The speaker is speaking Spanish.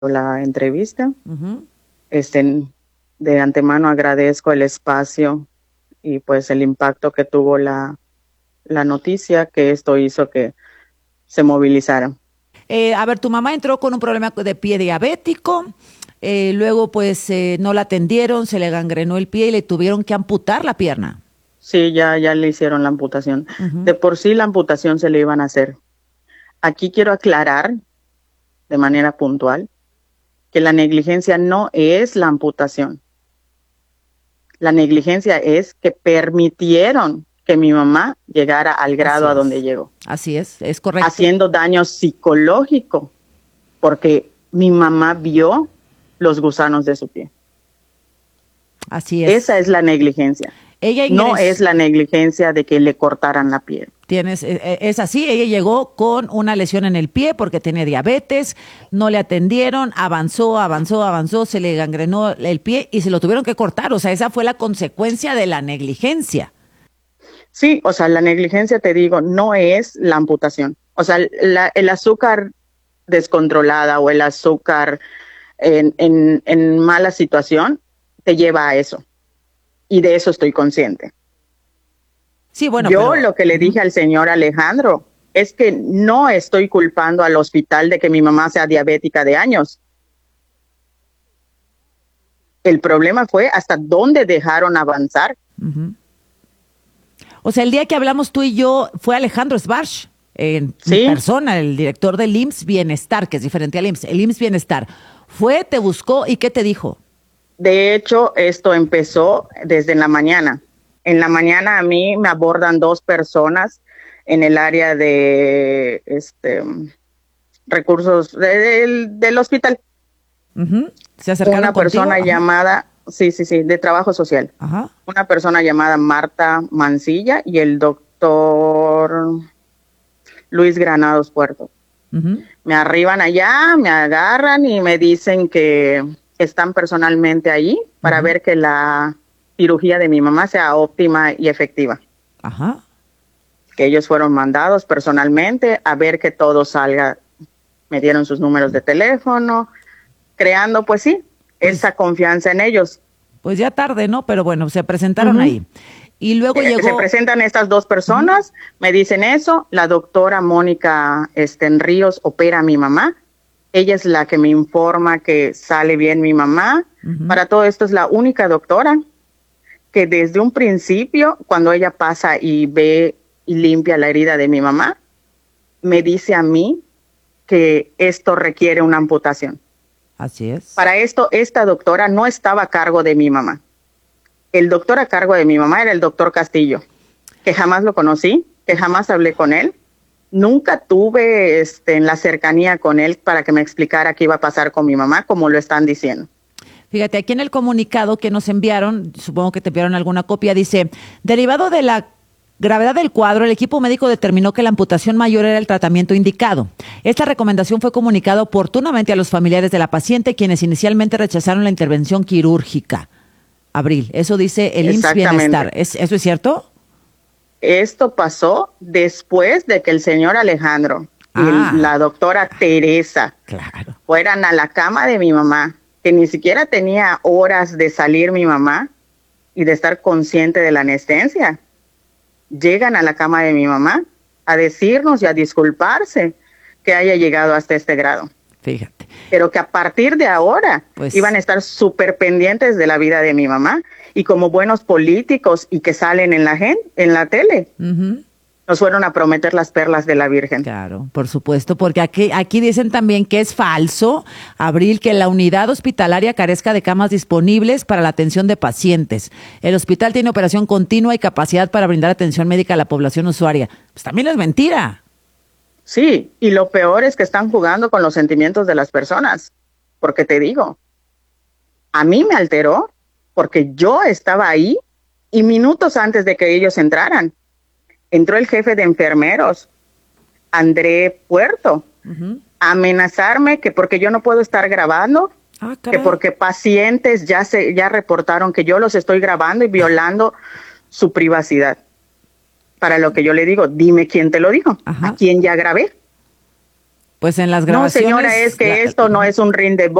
la entrevista. Ujú. Este, de antemano agradezco el espacio y pues el impacto que tuvo la noticia, que esto hizo que se movilizara. A ver, tu mamá entró con un problema de pie diabético, luego pues no la atendieron, se le gangrenó el pie y le tuvieron que amputar la pierna. Sí, ya le hicieron la amputación. Ujú. De por sí la amputación se le iban a hacer. Aquí quiero aclarar de manera puntual que la negligencia no es la amputación. La negligencia es que permitieron que mi mamá llegara al grado a donde llegó, Así es correcto. haciendo daño psicológico, porque mi mamá vio los gusanos de su pie. Así Esa es. es la negligencia. Ella No es ingresó, la negligencia de que le cortaran la piel. es así, ella llegó con una lesión en el pie porque tenía diabetes, no le atendieron, avanzó, se le gangrenó el pie y se lo tuvieron que cortar. O sea, esa fue la consecuencia de la negligencia. Sí, o sea, la negligencia, te digo, no es la amputación. O sea, el azúcar descontrolada o el azúcar en mala situación te lleva a eso. Y de eso estoy consciente. Sí, bueno, Yo pero lo que le dije al señor Alejandro es que no estoy culpando al hospital de que mi mamá sea diabética de años. El problema fue hasta dónde dejaron avanzar. o sea, el día que hablamos tú y yo fue Alejandro Sbarch, en Sí, persona, el director del IMSS Bienestar, que es diferente al IMSS, el IMSS Bienestar. Fue, te buscó y ¿qué te dijo? de hecho, esto empezó desde la mañana. En la mañana a mí me abordan dos personas en el área de recursos del hospital. Ujú. Se acercaron Una contigo. persona Ajá. llamada, sí, de trabajo social. Ajá. Una persona llamada Marta Mancilla y el doctor Luis Granados Puerto. Ujú. Me arriban allá, me agarran y me dicen que están personalmente allí para Ujú. ver que la cirugía de mi mamá sea óptima y efectiva. Ajá. Que ellos fueron mandados personalmente a ver que todo salga. Me dieron sus números de teléfono, creando, pues sí, Pues, esa confianza en ellos. pues ya tarde, ¿no? Pero bueno, se presentaron Ujú. ahí. Y luego Se llegó. presentan estas dos Ujú. personas, me dicen eso, la doctora Mónica en Ríos opera a mi mamá, ella es la que me informa que sale bien mi mamá, Ujú. para todo esto es la única doctora que desde un principio, cuando ella pasa y ve y limpia la herida de mi mamá, me dice a mí que esto requiere una amputación. Así es. Para esto, esta doctora no estaba a cargo de mi mamá. El doctor a cargo de mi mamá era el doctor Castillo, que jamás lo conocí, que jamás hablé con él. Nunca tuve en la cercanía con él para que me explicara qué iba a pasar con mi mamá, como lo están diciendo. Fíjate, aquí en el comunicado que nos enviaron, supongo que te enviaron alguna copia, dice, derivado de la gravedad del cuadro, el equipo médico determinó que la amputación mayor era el tratamiento indicado. Esta recomendación fue comunicada oportunamente a los familiares de la paciente, quienes inicialmente rechazaron la intervención quirúrgica. Abril, eso dice el IMSS Bienestar. Exactamente. ¿Eso es cierto? Esto pasó después de que el señor Alejandro y Ah, la doctora Teresa claro. fueran a la cama de mi mamá, que ni siquiera tenía horas de salir mi mamá y de estar consciente de la anestesia. Llegan a la cama de mi mamá a decirnos y a disculparse que haya llegado hasta este grado, Fíjate. pero que a partir de ahora iban Pues a estar súper pendientes de la vida de mi mamá y como buenos políticos y que salen en la tele, ujú. nos fueron a prometer las perlas de la Virgen. Claro, por supuesto, porque aquí dicen también que es falso, Abril, que la unidad hospitalaria carezca de camas disponibles para la atención de pacientes. El hospital tiene operación continua y capacidad para brindar atención médica a la población usuaria. Pues también es mentira. Sí, y lo peor es que están jugando con los sentimientos de las personas, porque te digo, a mí me alteró porque yo estaba ahí y minutos antes de que ellos entraran, entró el jefe de enfermeros, André Puerto, Ujú. a amenazarme que porque yo no puedo estar grabando, Ah, que caray. porque pacientes ya reportaron que yo los estoy grabando y violando su privacidad. Para lo que yo le digo, dime quién te lo dijo, a Ajá. quién ya grabé. Pues en las No, grabaciones. señora, es que esto no es un ring de